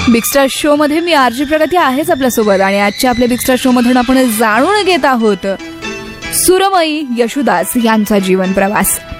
Big star show मध्ये मी RG प्रगती आहेच आपल्यासोबत आणि आजच्या आपल्या बिग स्टार शो मधून आपण जाणून घेत आहोत सुरमयी यशोदास यांचा जीवन प्रवास.